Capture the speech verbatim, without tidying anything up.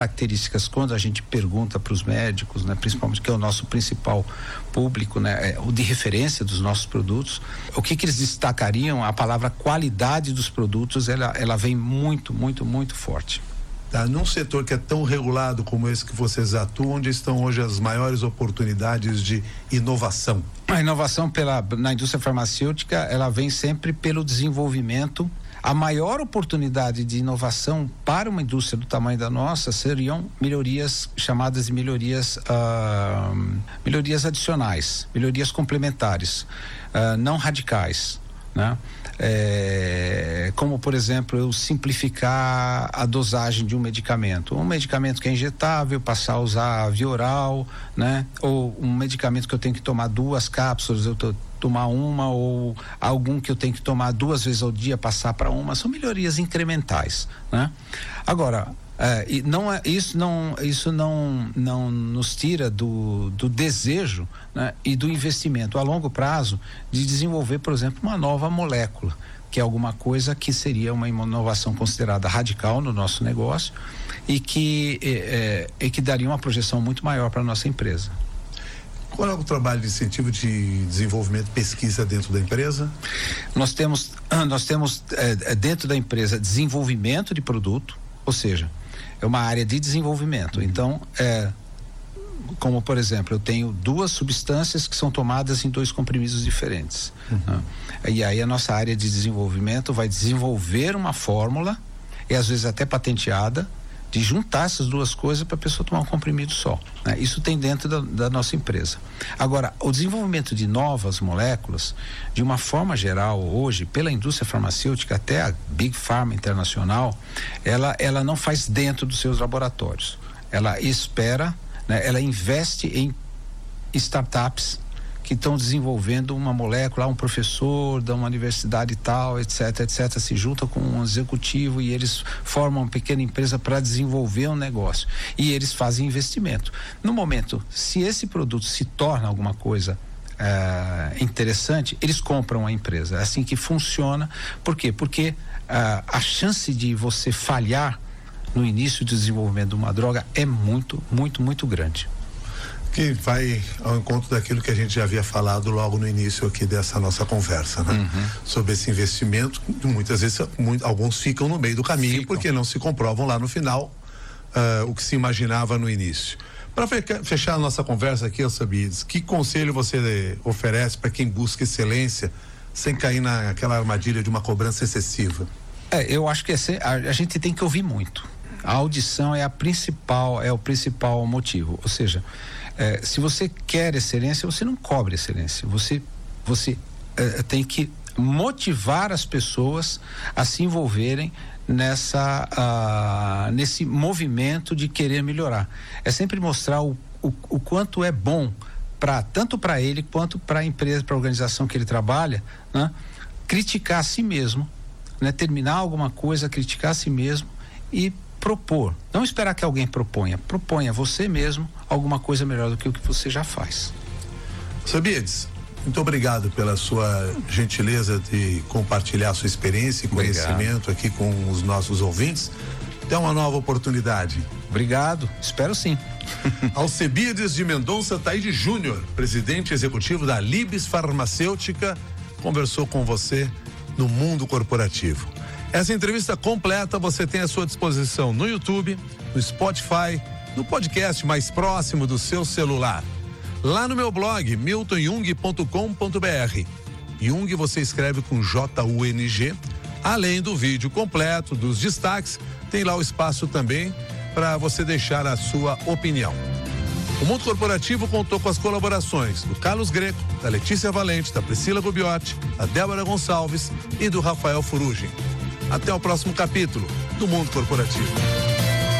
características quando a gente pergunta para os médicos, né, principalmente que é o nosso principal público, né, é, o de referência dos nossos produtos, o que que eles destacariam? A palavra qualidade dos produtos, ela, ela vem muito, muito, muito forte. Tá, num setor que é tão regulado como esse que vocês atuam, onde estão hoje as maiores oportunidades de inovação? A inovação pela, na indústria farmacêutica, ela vem sempre pelo desenvolvimento. A maior oportunidade de inovação para uma indústria do tamanho da nossa seriam melhorias chamadas de melhorias uh, melhorias adicionais, melhorias complementares, uh, não radicais, né? É, como por exemplo eu simplificar a dosagem de um medicamento, um medicamento que é injetável, passar a usar via oral, né? Ou um medicamento que eu tenho que tomar duas cápsulas, eu tô tomar uma, ou algum que eu tenho que tomar duas vezes ao dia, passar para uma, são melhorias incrementais, né? Agora, é, e não é, isso não, isso não, não nos tira do, do desejo, né, e do investimento a longo prazo de desenvolver, por exemplo, uma nova molécula, que é alguma coisa que seria uma inovação considerada radical no nosso negócio e que, é, é, que daria uma projeção muito maior para a nossa empresa. Qual é o trabalho de incentivo de desenvolvimento e pesquisa dentro da empresa? Nós temos, nós temos é, dentro da empresa desenvolvimento de produto, ou seja, é uma área de desenvolvimento. Uhum. Então, é, como por exemplo, eu tenho duas substâncias que são tomadas em dois comprimidos diferentes. Uhum. Né? E aí a nossa área de desenvolvimento vai desenvolver uma fórmula, e às vezes até patenteada, de juntar essas duas coisas para a pessoa tomar um comprimido só, né? Isso tem dentro da, da nossa empresa. Agora, o desenvolvimento de novas moléculas, de uma forma geral, hoje, pela indústria farmacêutica, até a Big Pharma internacional, ela, ela não faz dentro dos seus laboratórios. Ela espera, né? Ela investe em startups que estão desenvolvendo uma molécula, um professor de uma universidade tal, etc, etc, se junta com um executivo e eles formam uma pequena empresa para desenvolver um negócio. E eles fazem investimento. No momento, se esse produto se torna alguma coisa uh, interessante, eles compram a empresa. É assim que funciona. Por quê? Porque uh, a chance de você falhar no início do desenvolvimento de uma droga é muito, muito, muito grande. Que vai ao encontro daquilo que a gente já havia falado logo no início aqui dessa nossa conversa, né? Uhum. Sobre esse investimento, muitas vezes muito, alguns ficam no meio do caminho ficam. Porque não se comprovam lá no final uh, o que se imaginava no início. Para fechar a nossa conversa aqui, Alcibiades, que conselho você oferece para quem busca excelência sem cair naquela armadilha de uma cobrança excessiva? É, eu acho que esse, a, a gente tem que ouvir muito. A audição é a principal, é o principal motivo. Ou seja, é, se você quer excelência, você não cobre excelência. Você, você é, tem que motivar as pessoas a se envolverem nessa, uh, nesse movimento de querer melhorar. É sempre mostrar o, o, o quanto é bom para tanto para ele quanto para a empresa, para a organização que ele trabalha, né? Criticar a si mesmo, né? Terminar alguma coisa, criticar a si mesmo e propor, não esperar que alguém proponha, proponha você mesmo alguma coisa melhor do que o que você já faz. Alcibiades, muito obrigado pela sua gentileza de compartilhar sua experiência e conhecimento obrigado. Aqui com os nossos ouvintes. Até uma nova oportunidade. Obrigado, espero sim. Alcibiades de Mendonça Taide Júnior, presidente executivo da Libes Farmacêutica, conversou com você no Mundo Corporativo. Essa entrevista completa você tem à sua disposição no YouTube, no Spotify, no podcast mais próximo do seu celular. Lá no meu blog, milton jung ponto com ponto b r. Jung você escreve com J U N G. Além do vídeo completo, dos destaques, tem lá o espaço também para você deixar a sua opinião. O Mundo Corporativo contou com as colaborações do Carlos Greco, da Letícia Valente, da Priscila Gubiotti, da Débora Gonçalves e do Rafael Furugem. Até o próximo capítulo do Mundo Corporativo.